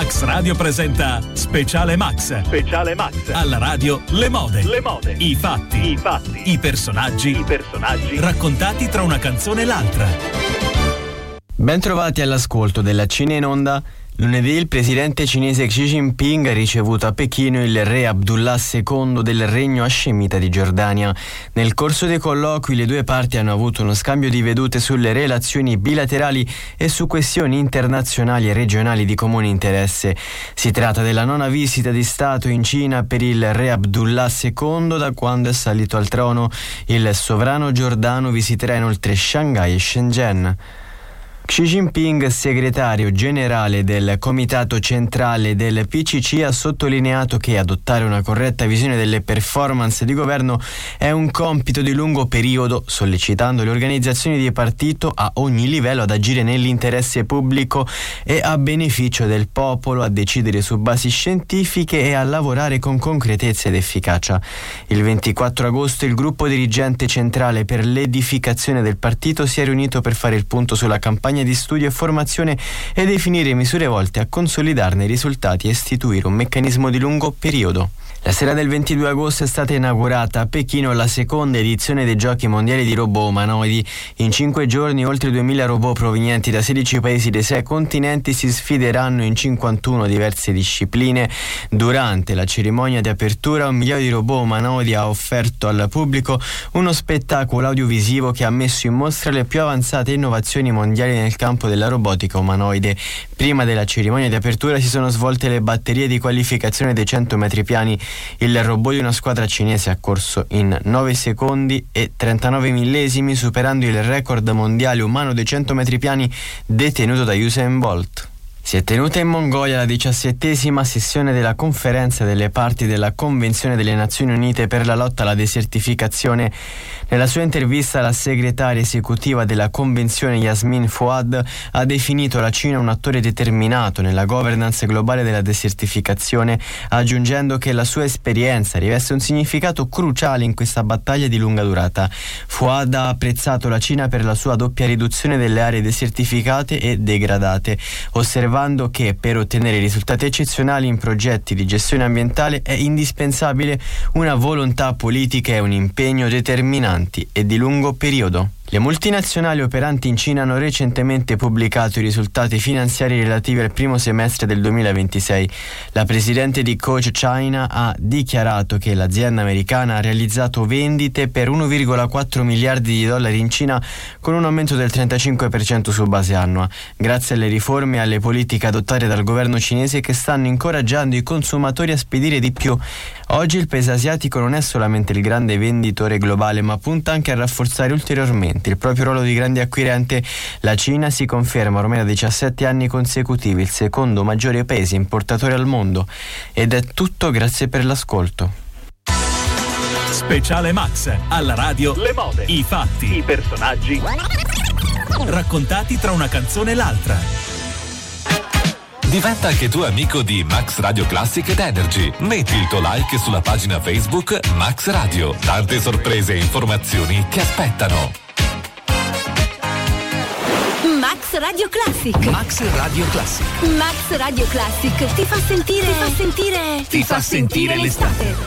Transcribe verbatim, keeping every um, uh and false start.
Max Radio presenta Speciale Max. Speciale Max. Alla radio le mode. Le mode. I fatti. I fatti. I personaggi. I personaggi. Raccontati tra una canzone e l'altra. Ben trovati all'ascolto della Cine in Onda. Lunedì il presidente cinese Xi Jinping ha ricevuto a Pechino il re Abdullah secondo del regno hascemita di Giordania. Nel corso dei colloqui le due parti hanno avuto uno scambio di vedute sulle relazioni bilaterali e su questioni internazionali e regionali di comune interesse. Si tratta della nona visita di Stato in Cina per il re Abdullah secondo da quando è salito al trono. Il sovrano giordano visiterà inoltre Shanghai e Shenzhen. Xi Jinping, segretario generale del Comitato Centrale del P C C, ha sottolineato che adottare una corretta visione delle performance di governo è un compito di lungo periodo, sollecitando le organizzazioni di partito a ogni livello ad agire nell'interesse pubblico e a beneficio del popolo, a decidere su basi scientifiche e a lavorare con concretezza ed efficacia. Il ventiquattro agosto il gruppo dirigente centrale per l'edificazione del partito si è riunito per fare il punto sulla campagna di studio e formazione e definire misure volte a consolidarne i risultati e istituire un meccanismo di lungo periodo. La sera del ventidue agosto è stata inaugurata a Pechino la seconda edizione dei Giochi Mondiali di Robot Umanoidi. In cinque giorni oltre duemila robot provenienti da sedici paesi dei sei continenti si sfideranno in cinquantuno diverse discipline. Durante la cerimonia di apertura un migliaio di robot umanoidi ha offerto al pubblico uno spettacolo audiovisivo che ha messo in mostra le più avanzate innovazioni mondiali nel campo della robotica umanoide. Prima della cerimonia di apertura si sono svolte le batterie di qualificazione dei cento metri piani. Il robot di una squadra cinese ha corso in nove secondi e trentanove millesimi, superando il record mondiale umano dei cento metri piani detenuto da Usain Bolt. Si è tenuta in Mongolia la diciassettesima sessione della conferenza delle parti della Convenzione delle Nazioni Unite per la lotta alla desertificazione. Nella sua intervista la segretaria esecutiva della Convenzione Yasmin Fouad ha definito la Cina un attore determinato nella governance globale della desertificazione, aggiungendo che la sua esperienza riveste un significato cruciale in questa battaglia di lunga durata. Fouad ha apprezzato la Cina per la sua doppia riduzione delle aree desertificate e degradate, osservando che per ottenere risultati eccezionali in progetti di gestione ambientale è indispensabile una volontà politica e un impegno determinanti e di lungo periodo. Le multinazionali operanti in Cina hanno recentemente pubblicato i risultati finanziari relativi al primo semestre del duemilaventisei. La presidente di Coach China ha dichiarato che l'azienda americana ha realizzato vendite per uno virgola quattro miliardi di dollari in Cina, con un aumento del trentacinque per cento su base annua, grazie alle riforme e alle politiche adottate dal governo cinese che stanno incoraggiando i consumatori a spedire di più. Oggi il paese asiatico non è solamente il grande venditore globale, ma punta anche a rafforzare ulteriormente il proprio ruolo di grande acquirente. La Cina si conferma ormai da diciassette anni consecutivi il secondo maggiore paese importatore al mondo. Ed è tutto, grazie per l'ascolto. Speciale Max. Alla radio Le mode. I fatti. I personaggi. Raccontati tra una canzone e l'altra. Diventa anche tu amico di Max Radio Classic ed Energy. Metti il tuo like sulla pagina Facebook Max Radio. Tante sorprese e informazioni ti aspettano. Max Radio Classic. Max Radio Classic. Max Radio Classic ti fa sentire. Ti fa sentire. Ti fa sentire l'estate.